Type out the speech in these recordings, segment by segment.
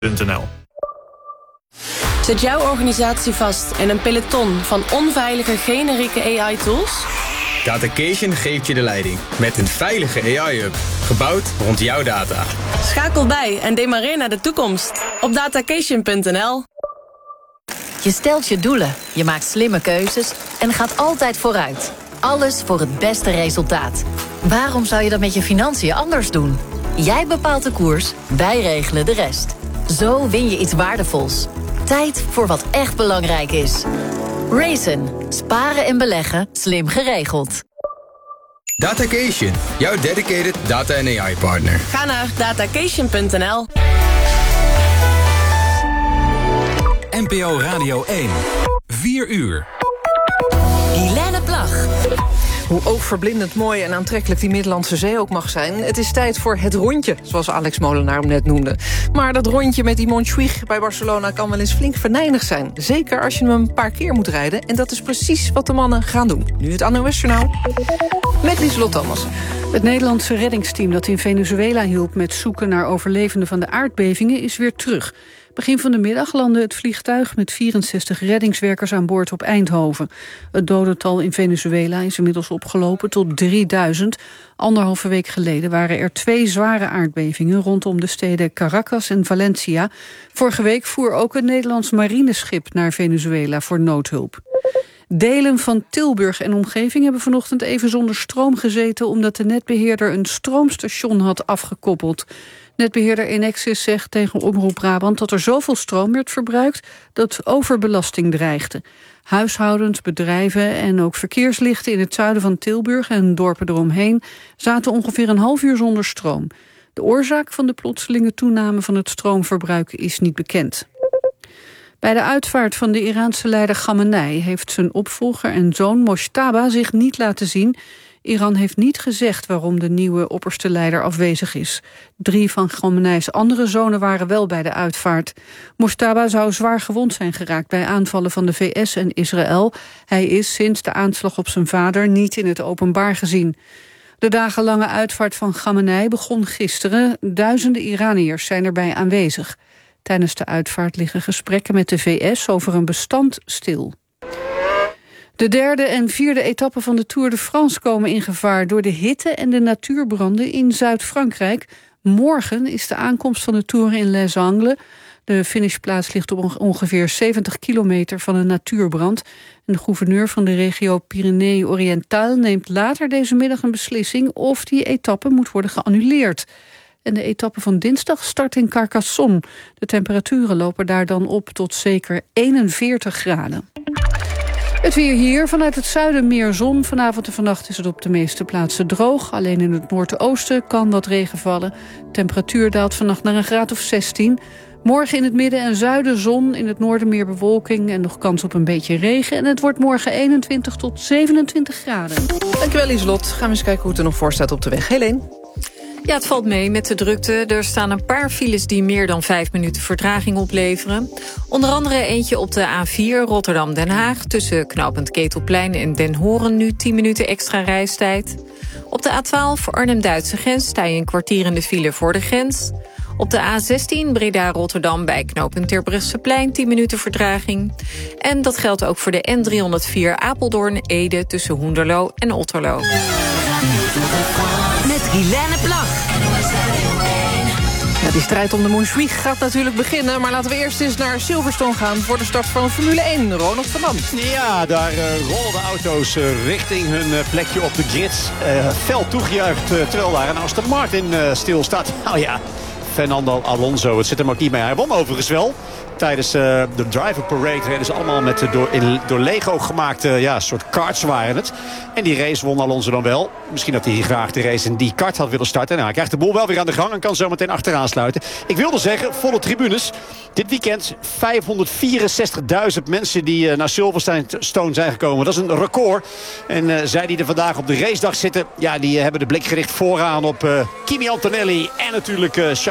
Zit jouw organisatie vast in een peloton van onveilige generieke AI-tools? Datacation geeft je de leiding met een veilige AI-hub, gebouwd rond jouw data. Schakel bij en demareer naar de toekomst op datacation.nl. Je stelt je doelen, je maakt slimme keuzes en gaat altijd vooruit. Alles voor het beste resultaat. Waarom zou je dat met je financiën anders doen? Jij bepaalt de koers, wij regelen de rest. Zo win je iets waardevols. Tijd voor wat echt belangrijk is. Raisin. Sparen en beleggen. Slim geregeld. Datacation. Jouw dedicated data- en AI-partner. Ga naar datacation.nl. NPO Radio 1. 4 uur. Helene Plag. Hoe oogverblindend mooi en aantrekkelijk die Middellandse Zee ook mag zijn, het is tijd voor het rondje, zoals Alex Molenaar hem net noemde. Maar dat rondje met die Montjuïc bij Barcelona kan wel eens flink venijnig zijn. Zeker als je hem een paar keer moet rijden. En dat is precies wat de mannen gaan doen. Nu het NOS-journaal met Lieselot Thomas. Het Nederlandse reddingsteam dat in Venezuela hielp met zoeken naar overlevenden van de aardbevingen is weer terug. Begin van de middag landde het vliegtuig met 64 reddingswerkers aan boord op Eindhoven. Het dodental in Venezuela is inmiddels opgelopen tot 3000. 1,5 week geleden waren er 2 zware aardbevingen rondom de steden Caracas en Valencia. Vorige week voer ook een Nederlands marineschip naar Venezuela voor noodhulp. Delen van Tilburg en omgeving hebben vanochtend even zonder stroom gezeten omdat de netbeheerder een stroomstation had afgekoppeld. Netbeheerder Enexis zegt tegen Omroep Brabant dat er zoveel stroom werd verbruikt dat overbelasting dreigde. Huishoudens, bedrijven en ook verkeerslichten in het zuiden van Tilburg en dorpen eromheen zaten ongeveer een half uur zonder stroom. De oorzaak van de plotselinge toename van het stroomverbruik is niet bekend. Bij de uitvaart van de Iraanse leider Khamenei heeft zijn opvolger en zoon Mojtaba zich niet laten zien. Iran heeft niet gezegd waarom de nieuwe opperste leider afwezig is. 3 van Khamenei's andere zonen waren wel bij de uitvaart. Mojtaba zou zwaar gewond zijn geraakt bij aanvallen van de VS en Israël. Hij is sinds de aanslag op zijn vader niet in het openbaar gezien. De dagenlange uitvaart van Khamenei begon gisteren. Duizenden Iraniërs zijn erbij aanwezig. Tijdens de uitvaart liggen gesprekken met de VS over een bestand stil. De 3e en 4e etappe van de Tour de France komen in gevaar door de hitte en de natuurbranden in Zuid-Frankrijk. Morgen is de aankomst van de Tour in Les Angles. De finishplaats ligt op ongeveer 70 kilometer van een natuurbrand. En de gouverneur van de regio Pyrénées-Oriental neemt later deze middag een beslissing of die etappe moet worden geannuleerd. En de etappe van dinsdag start in Carcassonne. De temperaturen lopen daar dan op tot zeker 41 graden. Het weer hier, vanuit het zuiden meer zon. Vanavond en vannacht is het op de meeste plaatsen droog. Alleen in het noordoosten kan wat regen vallen. Temperatuur daalt vannacht naar een graad of 16. Morgen in het midden en zuiden zon, in het noorden meer bewolking en nog kans op een beetje regen. En het wordt morgen 21 tot 27 graden. Dankjewel Lieselot. Gaan we eens kijken hoe het er nog voor staat op de weg. Helene? Ja, het valt mee met de drukte. Er staan een paar files die meer dan 5 minuten vertraging opleveren. Onder andere eentje op de A4 Rotterdam-Den Haag. Tussen knooppunt Ketelplein en Den Horen nu 10 minuten extra reistijd. Op de A12 Arnhem-Duitse grens sta je een kwartier in de file voor de grens. Op de A16 Breda-Rotterdam bij knooppunt Terbrechtseplein 10 minuten vertraging. En dat geldt ook voor de N304 Apeldoorn-Ede tussen Hoenderloo en Otterlo. Met Helene Plag. Ja, die strijd om de Montjuïc gaat natuurlijk beginnen. Maar laten we eerst eens naar Silverstone gaan voor de start van Formule 1. Ronald van Dam. Ja, daar rollen de auto's richting hun plekje op de grids. Fel toegejuicht terwijl daar een Aston Martin stilstaat. Nou ja, Fernando Alonso, het zit hem ook niet mee. Hij won overigens wel. Tijdens de driver parade reden ze allemaal met door Lego gemaakte soort karts waren het. En die race won Alonso dan wel. Misschien dat hij graag de race in die kart had willen starten. Nou, hij krijgt de boel wel weer aan de gang en kan zo meteen achteraan sluiten. Ik wilde zeggen, volle tribunes. Dit weekend 564.000 mensen die naar Silverstone zijn gekomen. Dat is een record. En zij die er vandaag op de racedag zitten, ja, die hebben de blik gericht vooraan op Kimi Antonelli en natuurlijk Charles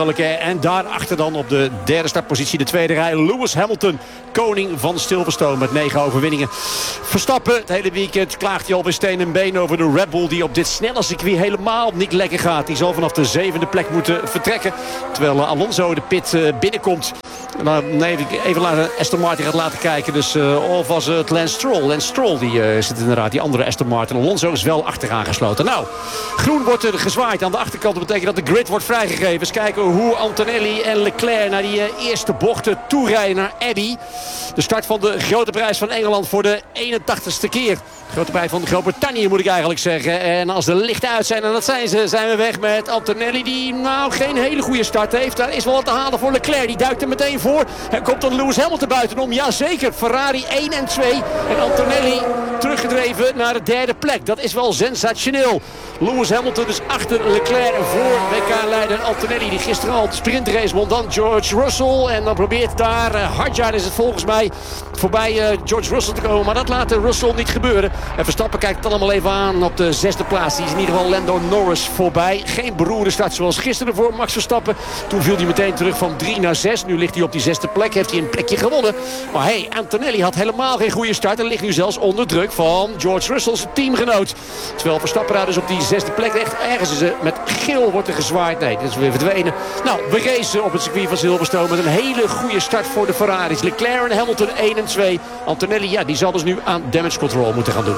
dergelijke. En daarachter dan op de derde startpositie de tweede rij Lewis Hamilton. Koning van Silverstone met 9 overwinningen. Verstappen, het hele weekend klaagt hij alweer steen en been over de Red Bull die op dit snelle circuit helemaal niet lekker gaat. Die zal vanaf de 7e plek moeten vertrekken. Terwijl Alonso de pit binnenkomt. Nee, even laten Aston Martin gaat laten kijken. Dus of was het Lance Stroll. Lance Stroll die zit inderdaad, die andere Aston Martin. Alonso is wel achteraan gesloten. Nou, groen wordt er gezwaaid aan de achterkant. Dat betekent dat de grid wordt vrijgegeven. Eens kijken hoe Antonelli en Leclerc naar die eerste bochten toerijden naar Abbey. De start van de grote prijs van Engeland voor de 81ste keer. Grote prijs van Groot-Brittannië moet ik eigenlijk zeggen. En als de lichten uit zijn, en dat zijn ze, zijn we weg met Antonelli. Die nou geen hele goede start heeft. Daar is wel wat te halen voor Leclerc. Die duikt er meteen voor. En komt dan Lewis Hamilton buitenom. Jazeker, Ferrari 1 en 2. En Antonelli teruggedreven naar de derde plek. Dat is wel sensationeel. Lewis Hamilton dus achter Leclerc en voor WK-leider Antonelli. Die gisteren al de sprintrace won. Dan George Russell. En dan probeert daar, Hadjar is het volgens mij, voorbij George Russell te komen. Maar dat laat Russell niet gebeuren. En Verstappen kijkt het allemaal even aan op de 6e plaats. Die is in ieder geval Lando Norris voorbij. Geen beroerde start zoals gisteren voor Max Verstappen. Toen viel hij meteen terug van 3 naar 6. Nu ligt hij op die 6e plek. Heeft hij een plekje gewonnen. Maar hey, Antonelli had helemaal geen goede start. En ligt nu zelfs onder druk van George Russell's teamgenoot. Terwijl Verstappen daar dus op die 6e plek ligt. Ergens is er met geel wordt er gezwaaid. Nee, dit is weer verdwenen. Nou, we racen op het circuit van Silverstone met een hele goede start voor de Ferraris. Leclerc en Hamilton 1 en 2. Antonelli, ja, die zal dus nu aan damage control moeten gaan doen.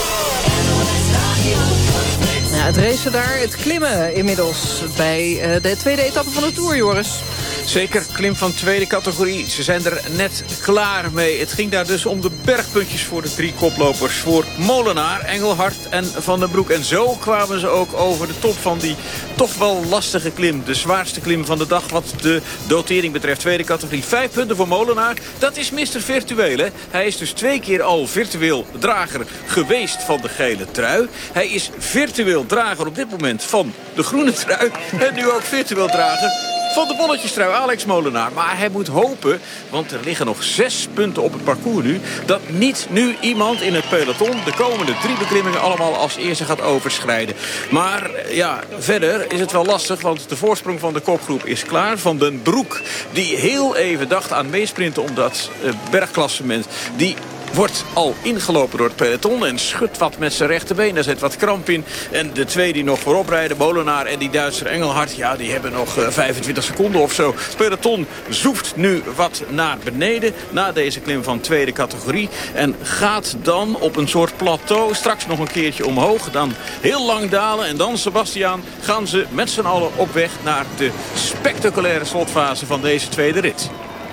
Ja, het racen daar, het klimmen inmiddels bij de tweede etappe van de Tour, Joris. Zeker, klim van tweede categorie. Ze zijn er net klaar mee. Het ging daar dus om de bergpuntjes voor de 3 koplopers. Voor Molenaar, Engelhard en Van den Broek. En zo kwamen ze ook over de top van die toch wel lastige klim. De zwaarste klim van de dag wat de dotering betreft. Tweede categorie, 5 punten voor Molenaar. Dat is Mr. Virtueel, hè. Hij is dus 2 keer al virtueel drager geweest van de gele trui. Hij is virtueel drager op dit moment van de groene trui. En nu ook virtueel drager van de bolletjestrui, Alex Molenaar. Maar hij moet hopen, want er liggen nog 6 punten op het parcours nu, dat niet nu iemand in het peloton de komende 3 beklimmingen allemaal als eerste gaat overschrijden. Maar ja, verder is het wel lastig, want de voorsprong van de kopgroep is klaar. Van den Broek, die heel even dacht aan meesprinten om dat bergklassement, die wordt al ingelopen door het peloton en schudt wat met zijn rechterbeen. Daar zit wat kramp in. En de 2 die nog voorop rijden, Molenaar en die Duitser Engelhard, ja, die hebben nog 25 seconden of zo. Het peloton zoeft nu wat naar beneden na deze klim van tweede categorie. En gaat dan op een soort plateau straks nog een keertje omhoog. Dan heel lang dalen en dan, Sebastiaan, gaan ze met z'n allen op weg naar de spectaculaire slotfase van deze tweede rit.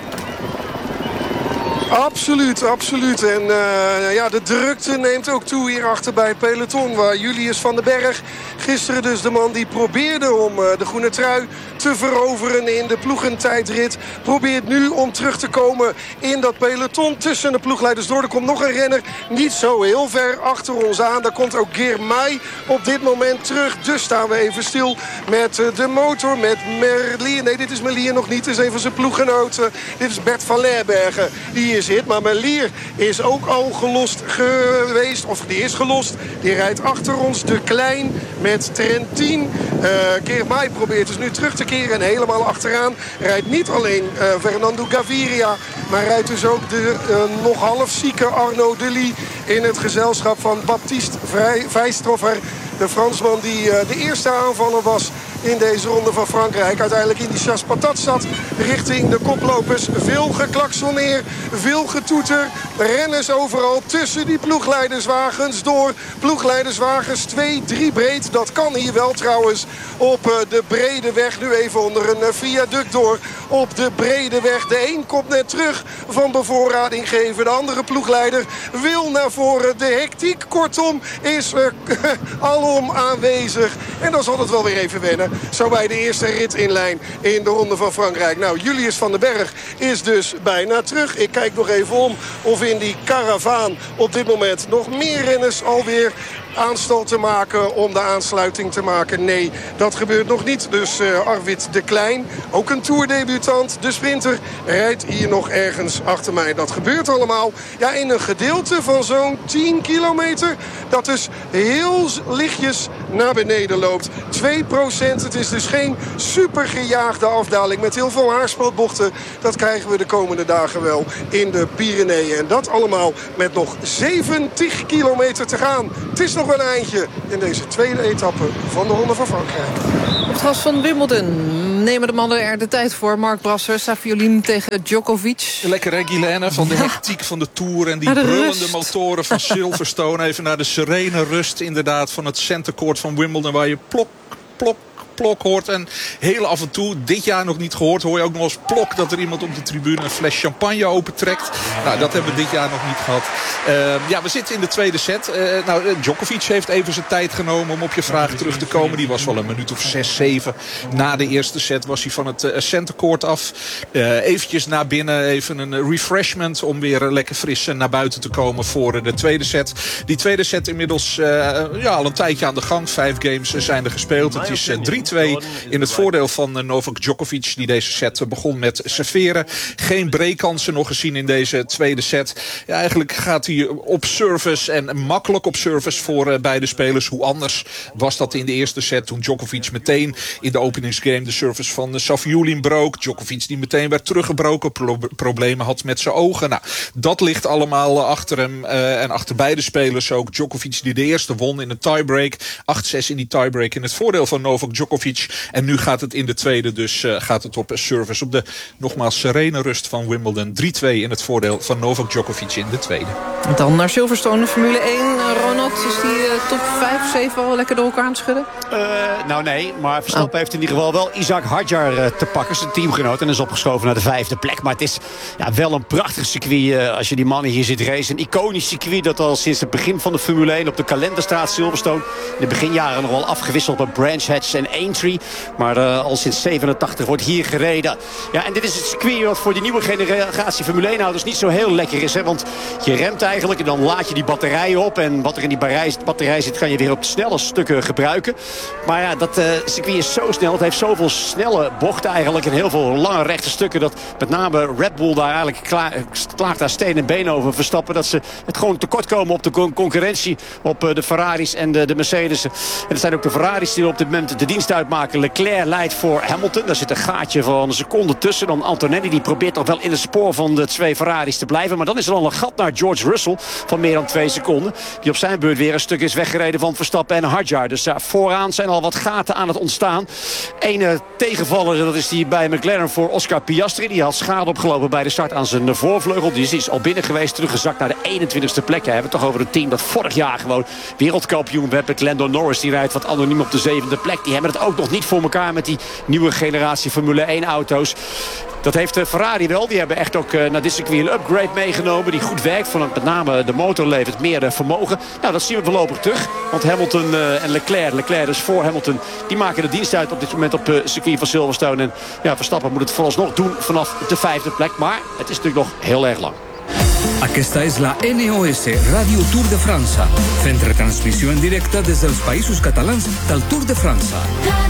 Absoluut, absoluut. En ja, de drukte neemt ook toe hierachter bij het peloton. Waar Julius van den Berg, gisteren dus de man die probeerde om de groene trui te veroveren in de ploegentijdrit, probeert nu om terug te komen in dat peloton tussen de ploegleiders door. Er komt nog een renner niet zo heel ver achter ons aan. Daar komt ook Girmay op dit moment terug. Dus staan we even stil met de motor, met Merlier. Nee, dit is Merlier nog niet. Dit is een van zijn ploeggenoten. Dit is Bert van Leerbergen. Die is hit, maar Merlier is ook al gelost geweest. Of die is gelost. Die rijdt achter ons. De Klein met Trentin. Girmay probeert dus nu terug te keren en helemaal achteraan. Rijdt niet alleen Fernando Gaviria, maar rijdt dus ook de nog half zieke Arnaud Delis in het gezelschap van Baptiste Weisstroffer. De Fransman die de eerste aanvaller was in deze ronde van Frankrijk. Uiteindelijk in die chasse patat zat richting de koplopers. Veel geklaksoneer, veel getoeter. Renners overal tussen die ploegleiderswagens door. Ploegleiderswagens 2-3 breed. Dat kan hier wel trouwens op de brede weg. Nu even onder een viaduct door. Op de brede weg. De een komt net terug van bevoorrading geven. De andere ploegleider wil naar voren. De hectiek kortom is alom aanwezig. En dan zal het wel weer even wennen. Zo bij de eerste rit in lijn in de Ronde van Frankrijk. Nou, Julius van den Berg is dus bijna terug. Ik kijk nog even om of in die karavaan op dit moment nog meer renners alweer aanstal te maken om de aansluiting te maken. Nee, dat gebeurt nog niet. Dus Arvid de Klein, ook een toerdebutant, de sprinter, rijdt hier nog ergens achter mij. Dat gebeurt allemaal in een gedeelte van zo'n 10 kilometer. Dat dus heel lichtjes naar beneden loopt. 2%. Het is dus geen super gejaagde afdaling met heel veel haarspeldbochten. Dat krijgen we de komende dagen wel in de Pyreneeën. En dat allemaal met nog 70 kilometer te gaan. Het is nog wel een eindje in deze tweede etappe van de Ronde van Frankrijk. Op het gras van Wimbledon nemen de mannen er de tijd voor. Mark Brasser, Safiolin tegen Djokovic. Lekker hè, Guilaine, van de hectiek van de Tour en die brullende motoren van Silverstone. Even naar de serene rust inderdaad van het centercourt van Wimbledon, waar je plok, plok, plok hoort. En heel af en toe, dit jaar nog niet gehoord, hoor je ook nog eens plok dat er iemand op de tribune een fles champagne opentrekt. Nou, dat hebben we dit jaar nog niet gehad. We zitten in de tweede set. Djokovic heeft even zijn tijd genomen om op je vraag terug te komen. Die was wel een minuut of 6, 7 na de eerste set was hij van het centercourt af. Eventjes naar binnen, even een refreshment om weer lekker fris naar buiten te komen voor de tweede set. Die tweede set inmiddels al een tijdje aan de gang. 5 games zijn er gespeeld. Het is 3-2 in het voordeel van Novak Djokovic, die deze set begon met serveren. Geen breakkansen nog gezien in deze tweede set. Ja, eigenlijk gaat hij op service en makkelijk op service voor beide spelers. Hoe anders was dat in de eerste set toen Djokovic meteen in de openingsgame de service van Safiolin brook. Djokovic die meteen werd teruggebroken, problemen had met zijn ogen. Nou, dat ligt allemaal achter hem en achter beide spelers ook. Djokovic die de eerste won in een tiebreak. 8-6 in die tiebreak in het voordeel van Novak Djokovic. En nu gaat het in de tweede dus gaat het op service. Op de nogmaals serene rust van Wimbledon. 3-2 in het voordeel van Novak Djokovic in de tweede. Dan naar Silverstone, Formule 1. Ronald, is die top 5, 7 al lekker door elkaar aan het schudden? Nee, maar Verstappen heeft in ieder geval wel Isaac Hadjar te pakken. Zijn teamgenoot en is opgeschoven naar de 5e plek. Maar het is wel een prachtig circuit als je die mannen hier ziet racen. Een iconisch circuit dat al sinds het begin van de Formule 1 op de kalender staat. Silverstone in de beginjaren nog wel afgewisseld op Branch Hatch en Aintree. Maar al sinds 87 wordt hier gereden. Ja, en dit is het circuit wat voor die nieuwe generatie Formule 1-auto's niet zo heel lekker is. Hè? Want je remt eigenlijk en dan laat je die batterijen op. En wat er in die batterij zit kan je weer op de snelle stukken gebruiken. Maar ja, dat circuit is zo snel. Het heeft zoveel snelle bochten eigenlijk. En heel veel lange rechte stukken. Dat met name Red Bull daar eigenlijk klaagt daar steen en been over Verstappen. Dat ze het gewoon tekort komen op de concurrentie. Op de Ferraris en de Mercedes. En het zijn ook de Ferraris die op dit moment de dienst uitmaken. Leclerc leidt voor Hamilton. Daar zit een gaatje van een seconde tussen. Dan Antonelli die probeert nog wel in het spoor van de 2 Ferraris te blijven. Maar dan is er al een gat naar George Russell van meer dan 2 seconden. Die op zijn beurt weer een stuk is weggereden van Verstappen en Hadjar. Dus vooraan zijn al wat gaten aan het ontstaan. Ene tegenvaller, dat is die bij McLaren voor Oscar Piastri. Die had schade opgelopen bij de start aan zijn voorvleugel. Die is al binnen geweest, teruggezakt naar de 21ste plek. Ja, we hebben het toch over een team dat vorig jaar gewoon wereldkampioen werd met Lando Norris. Die rijdt wat anoniem op de 7e plek. Die hebben het ook nog niet voor elkaar met die nieuwe generatie Formule 1 auto's. Dat heeft Ferrari wel. Die hebben echt ook naar dit circuit een upgrade meegenomen. Die goed werkt. Van met name de motor levert meer vermogen. Nou, dat zien we voorlopig terug. Want Hamilton en Leclerc dus voor Hamilton, die maken de dienst uit op dit moment op het circuit van Silverstone. En ja, Verstappen moet het vooralsnog doen vanaf de 5e plek. Maar het is natuurlijk nog heel erg lang. Aquesta es la NOS Radio Tour de França, fent retransmissió en directe des dels Països Catalans del Tour de França.